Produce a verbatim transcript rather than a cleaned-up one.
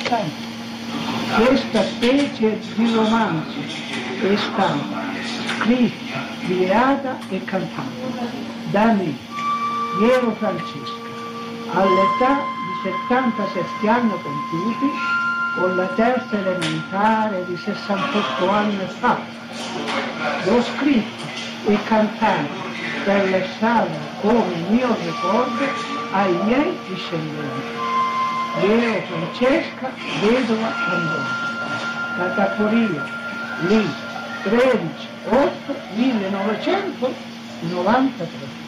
importante. Questa specie di romanzo è stata scritta, ideata e cantata da me, Piero Francesca, all'età di settantasette anni compiuti, con la terza elementare di sessantotto anni fa. L'ho scritto e cantato per lasciarlo come mio ricordo ai miei discendenti. Piero Francesca, vedova Andorra, Catacoria, lì, tredici otto millenovecentonovantatré.